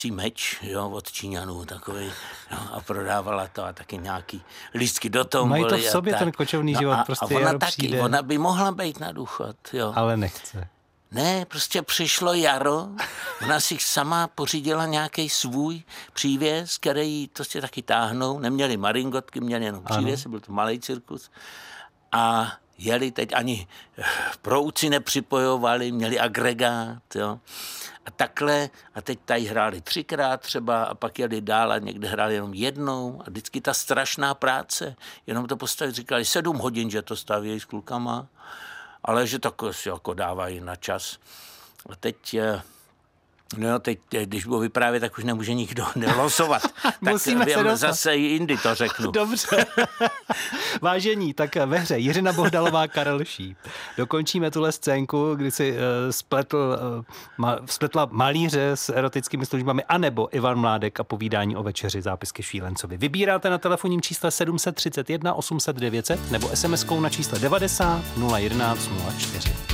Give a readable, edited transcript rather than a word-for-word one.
meč, jo, od Číňanů takový, jo, a prodávala to a taky nějaký lístky do tomboly. Mají to v sobě ten kočovný život, prostě a ona jaro taky, přijde. ona by mohla být na důchod, jo. Ale nechce. Ne, prostě přišlo jaro, ona si sama pořídila nějaký svůj přívěs, který to si taky táhnou, neměli maringotky, měli jenom přívěs, byl to malý cirkus a jeli teď ani prouci nepřipojovali, měli agregát, jo. A takhle, a teď tady hráli 3krát třeba a pak jeli dál a někde hráli jenom jednou a vždycky ta strašná práce, jenom to postavit, říkali 7 hodin, že to stavějí s klukama, ale že to si jako dávají na čas. A teď, když budu vyprávět, tak už nemůže nikdo nelosovat. Musíme tak se dostat. Zase jindy to řeknu. Dobře. Vážení, tak ve hře Jiřina Bohdalová, Karel Šíp. Dokončíme tuhle scénku, kdy si spletla malíře s erotickými službami, anebo Ivan Mládek a povídání o večeři, zápisky Šílencovi. Vybíráte na telefonním čísle 731 800 900 nebo SMS-kou na čísle 90 011 04.